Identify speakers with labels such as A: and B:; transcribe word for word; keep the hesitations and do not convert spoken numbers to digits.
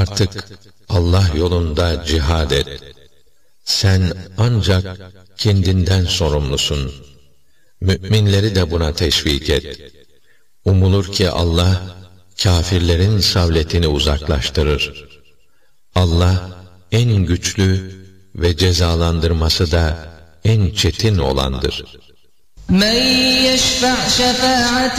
A: Artık Allah yolunda cihad et. Sen ancak kendinden sorumlusun. Müminleri de buna teşvik et. Umulur ki Allah, kâfirlerin savletini uzaklaştırır. Allah, en güçlü ve cezalandırması da en çetin olandır.
B: Men yeşfa' şefâ'aten